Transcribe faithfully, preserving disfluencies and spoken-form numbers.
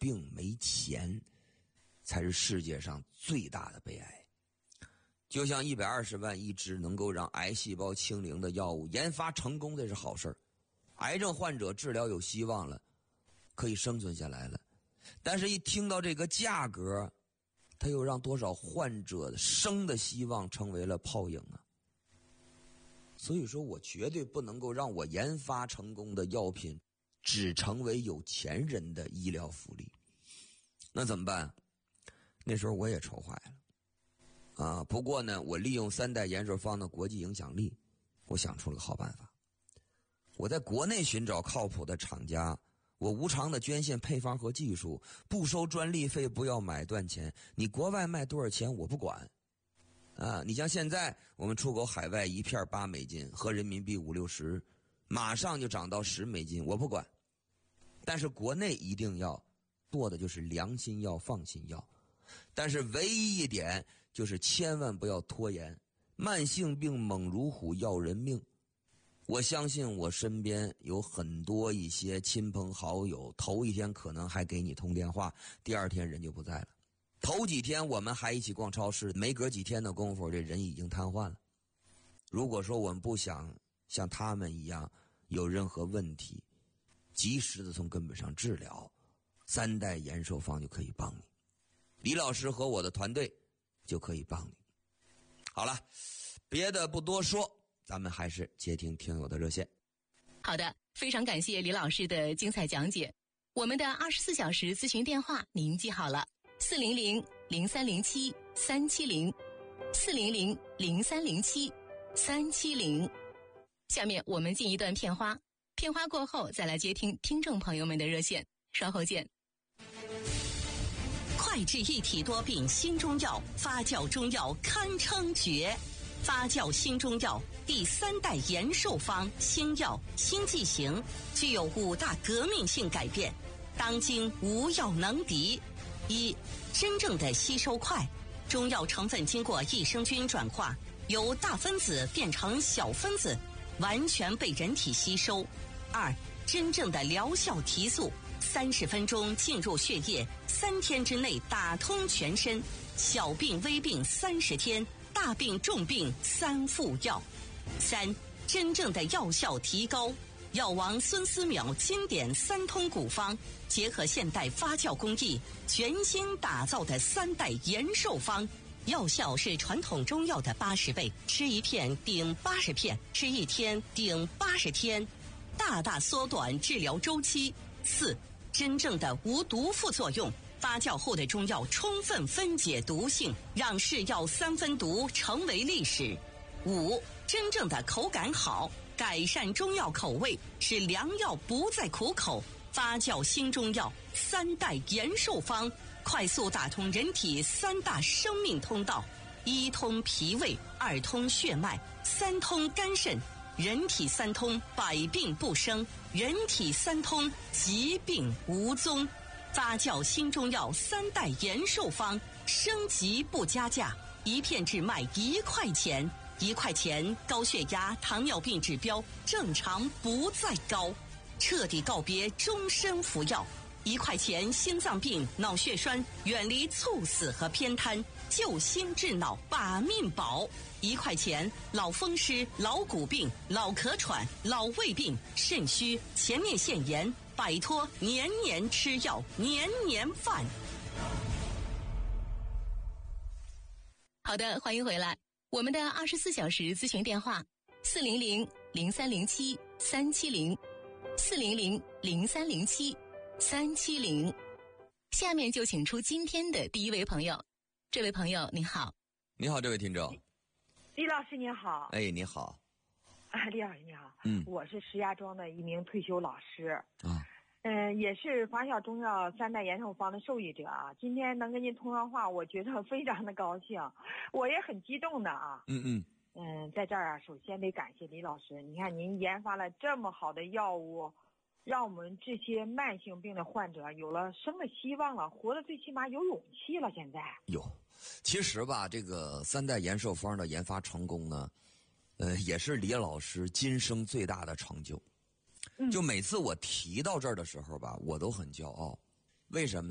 病没钱，才是世界上最大的悲哀。就像一百二十万一支能够让癌细胞清零的药物研发成功，这是好事儿。癌症患者治疗有希望了，可以生存下来了。但是一听到这个价格，它又让多少患者生的希望成为了泡影啊！所以说我绝对不能够让我研发成功的药品只成为有钱人的医疗福利。那怎么办？那时候我也愁坏了啊！不过呢，我利用三代延寿方的国际影响力，我想出了个好办法。我在国内寻找靠谱的厂家，我无偿的捐献配方和技术，不收专利费，不要买断钱。你国外卖多少钱我不管啊！你像现在我们出口海外一片八美金，合人民币五六十，马上就涨到十美金，我不管。但是国内一定要做的就是良心药、放心药。但是唯一一点就是千万不要拖延，慢性病猛如虎，要人命。我相信我身边有很多一些亲朋好友，头一天可能还给你通电话，第二天人就不在了。头几天我们还一起逛超市，没隔几天的功夫，这人已经瘫痪了。如果说我们不想像他们一样有任何问题，及时的从根本上治疗，三代延寿方就可以帮你，李老师和我的团队就可以帮你。好了，别的不多说，咱们还是接听听友的热线。 好的，非常感谢李老师的精彩讲解。我们的二十四小时咨询电话您记好了，四零零零三零七三七零，四零零零三零七三七零。下面我们进一段片花，片花过后再来接听听众朋友们的热线，稍后见。 快治一体多病新中药，发酵中药堪称绝。发酵新中药第三代延寿方新药新剂型，具有五大革命性改变，当今无药能敌。一、真正的吸收快，中药成分经过益生菌转化，由大分子变成小分子，完全被人体吸收。二、真正的疗效提速，三十分钟进入血液，三天之内打通全身，小病微病三十天，大病重病三副药。三、真正的药效提高，药王孙思邈经典三通古方，结合现代发酵工艺，全新打造的三代延寿方，药效是传统中药的八十倍，吃一片顶八十片，吃一天顶八十天，大大缩短治疗周期。四、真正的无毒副作用，发酵后的中药充分分解毒性，让是药三分毒成为历史。五、真正的口感好，改善中药口味，使良药不再苦口。发酵新中药三代延寿方，快速打通人体三大生命通道：一通脾胃，二通血脉，三通肝肾。人体三通，百病不生；人体三通，疾病无踪。发酵新中药三代延寿方，升级不加价，一片只卖一块钱，一块钱高血压、糖尿病指标正常不再高，彻底告别终身服药。一块钱心脏病、脑血栓远离猝死和偏瘫，救心治脑把命保。一块钱老风湿、老骨病、老咳喘、老胃病、肾虚、前列腺炎，摆脱年年吃药、年年犯。 好的，欢迎回来。我们的二十四小时咨询电话：四零零零三零七三七零，四零零零三零七三七零。下面就请出今天的第一位朋友。这位朋友你好。 你好，这位听众。 李老师你好。 哎，你好。 啊，李老师你好。 嗯， 我是石家庄的一名退休老师。 啊。 嗯、呃，也是发酵中药三代延寿方的受益者啊。今天能跟您通上话，我觉得非常的高兴，我也很激动的啊。 嗯嗯。 嗯，在这儿啊，首先得感谢李老师。你看，您研发了这么好的药物，让我们这些慢性病的患者有了生的希望了，活得最起码有勇气了。现在有，其实吧，这个三代延寿方的研发成功呢，呃，也是李老师今生最大的成就。就每次我提到这儿的时候吧，我都很骄傲。为什么呢？